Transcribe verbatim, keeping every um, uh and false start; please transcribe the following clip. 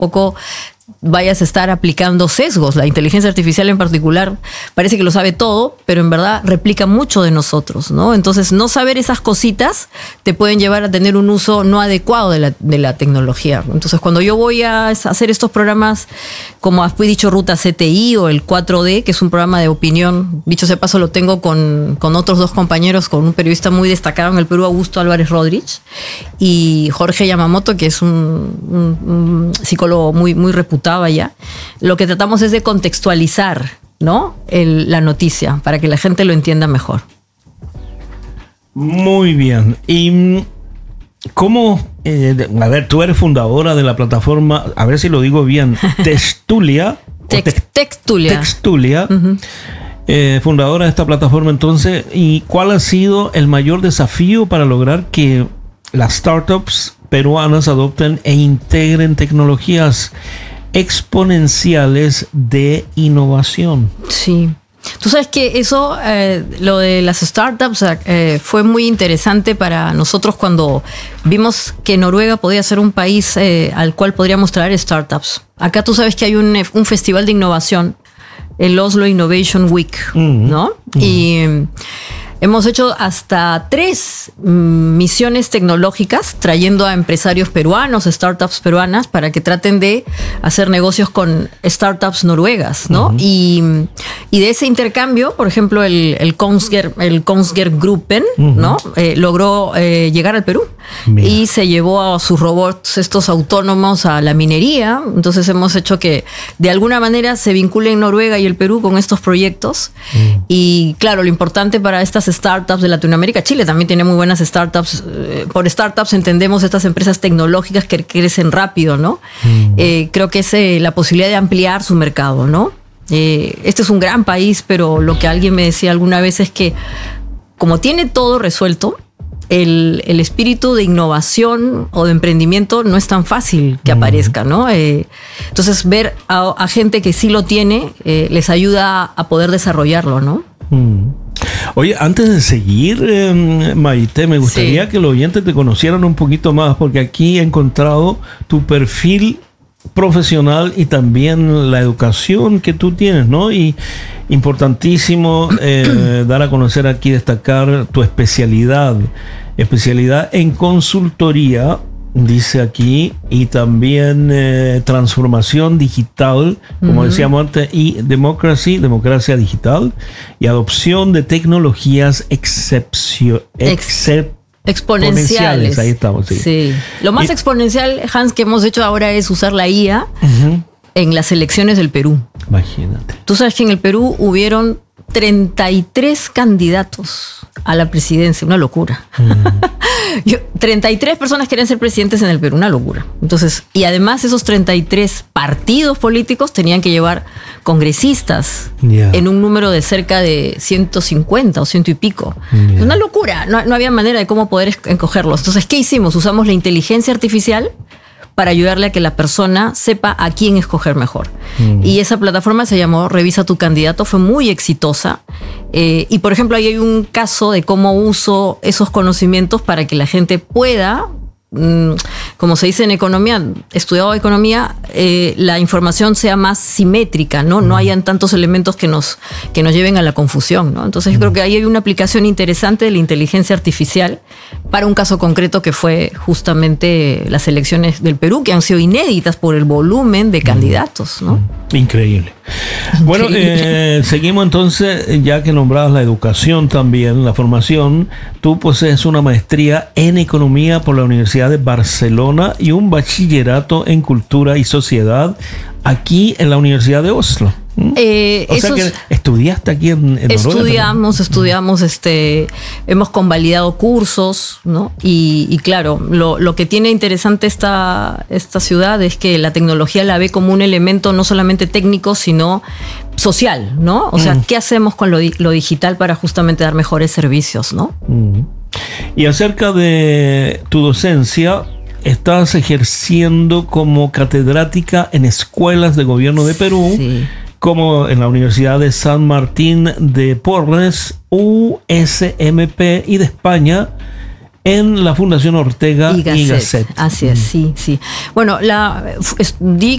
tampoco vayas a estar aplicando sesgos. La inteligencia artificial en particular parece que lo sabe todo, pero en verdad replica mucho de nosotros, ¿no? Entonces, no saber esas cositas te pueden llevar a tener un uso no adecuado de la, de la tecnología. Entonces, cuando yo voy a hacer estos programas, como has dicho, Ruta C T I o el cuatro D, que es un programa de opinión, dicho sea paso, lo tengo con, con otros dos compañeros, con un periodista muy destacado en el Perú, Augusto Álvarez Rodríguez, y Jorge Yamamoto, que es un, un, un psicólogo muy, muy reputado allá. Lo que tratamos es de contextualizar, ¿no? El, la noticia para que la gente lo entienda mejor. Muy bien. Y cómo, eh, a ver, tú eres fundadora de la plataforma, a ver si lo digo bien, Textulia. Text, te, Textulia. Textulia. Uh-huh. eh, fundadora de esta plataforma, entonces, ¿y cuál ha sido el mayor desafío para lograr que las startups peruanas adopten e integren tecnologías exponenciales de innovación? Sí. Tú sabes que eso, eh, lo de las startups, eh, fue muy interesante para nosotros cuando vimos que Noruega podía ser un país eh, al cual podríamos traer startups. Acá tú sabes que hay un, un festival de innovación, el Oslo Innovation Week, mm-hmm. ¿no? Mm-hmm. Y hemos hecho hasta tres misiones tecnológicas trayendo a empresarios peruanos, startups peruanas, para que traten de hacer negocios con startups noruegas, ¿no? Uh-huh. Y, y de ese intercambio, por ejemplo, el, el Kongsberg, el Kongsberg Gruppen, uh-huh. ¿no? Eh, logró eh, llegar al Perú. Mira. Y se llevó a sus robots estos autónomos a la minería. Entonces hemos hecho que de alguna manera se vinculen Noruega y el Perú con estos proyectos. Uh-huh. Y claro, lo importante para estas startups de Latinoamérica, Chile también tiene muy buenas startups. Por startups entendemos estas empresas tecnológicas que crecen rápido, ¿no? Mm. Eh, creo que es eh, la posibilidad de ampliar su mercado, ¿no? Eh, este es un gran país, pero lo que alguien me decía alguna vez es que como tiene todo resuelto, el, el espíritu de innovación o de emprendimiento no es tan fácil que mm. aparezca, ¿no? Eh, entonces ver a, a gente que sí lo tiene eh, les ayuda a poder desarrollarlo, ¿no? Mm. Oye, antes de seguir, eh, Maite, me gustaría sí. que los oyentes te conocieran un poquito más, porque aquí he encontrado tu perfil profesional y también la educación que tú tienes, ¿no? Y importantísimo eh, dar a conocer aquí, destacar tu especialidad, especialidad en consultoría, dice aquí, y también eh, transformación digital, como uh-huh. decíamos antes, y democracy, democracia digital, y adopción de tecnologías excepcio, excep, exponenciales. Ahí estamos, sí. sí. Lo más y, exponencial, Hans, que hemos hecho ahora es usar la I A uh-huh. en las elecciones del Perú. Imagínate. Tú sabes que en el Perú hubieron treinta y tres candidatos a la presidencia, una locura. Mm. Yo, treinta y tres personas querían ser presidentes en el Perú, una locura. Entonces, y además esos treinta y tres partidos políticos tenían que llevar congresistas yeah. en un número de cerca de ciento cincuenta o ciento y pico. Yeah. Una locura, no, no había manera de cómo poder encogerlos. Entonces, ¿qué hicimos? Usamos la inteligencia artificial para ayudarle a que la persona sepa a quién escoger mejor. Mm. Y esa plataforma se llamó Revisa tu candidato, fue muy exitosa. Eh, y por ejemplo, ahí hay un caso de cómo uso esos conocimientos para que la gente pueda, mmm, como se dice en economía, estudiado economía, eh, la información sea más simétrica, ¿no? Mm. No hayan tantos elementos que nos, que nos lleven a la confusión, ¿no? Entonces mm. yo creo que ahí hay una aplicación interesante de la inteligencia artificial para un caso concreto que fue justamente las elecciones del Perú, que han sido inéditas por el volumen de candidatos, ¿no? Increíble. Increíble. Bueno, eh, seguimos entonces, ya que nombrabas la educación también, la formación. Tú posees una maestría en economía por la Universidad de Barcelona y un bachillerato en cultura y sociedad aquí en la Universidad de Oslo. Eh, o sea que estudiaste aquí en, en estudiamos, Noruega, estudiamos, este, hemos convalidado cursos, ¿no? Y, y claro, lo, lo que tiene interesante esta, esta ciudad es que la tecnología la ve como un elemento no solamente técnico, sino social, ¿no? O sea, mm. ¿qué hacemos con lo, lo digital para justamente dar mejores servicios, ¿no? Mm. Y acerca de tu docencia, estás ejerciendo como catedrática en escuelas de gobierno de Perú, sí. como en la Universidad de San Martín de Porres, U S M P, y de España, en la Fundación Ortega y Gasset. Así es, sí, sí. Bueno, la, di